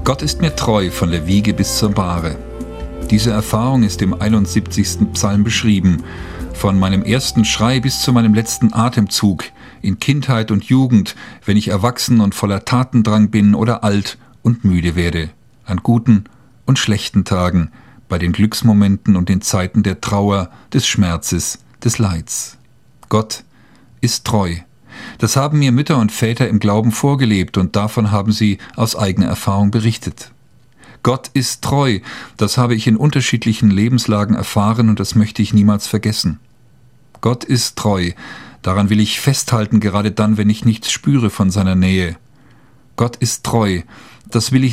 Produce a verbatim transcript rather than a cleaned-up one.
Gott ist mir treu von der Wiege bis zur Bahre. Diese Erfahrung ist im einundsiebzigsten Psalm beschrieben. Von meinem ersten Schrei bis zu meinem letzten Atemzug, in Kindheit und Jugend, wenn ich erwachsen und voller Tatendrang bin oder alt und müde werde, an guten und schlechten Tagen, bei den Glücksmomenten und den Zeiten der Trauer, des Schmerzes, des Leids. Gott ist treu. Das haben mir Mütter und Väter im Glauben vorgelebt und davon haben sie aus eigener Erfahrung berichtet. Gott ist treu, das habe ich in unterschiedlichen Lebenslagen erfahren und das möchte ich niemals vergessen. Gott ist treu, daran will ich festhalten, gerade dann, wenn ich nichts spüre von seiner Nähe. Gott ist treu, das will ich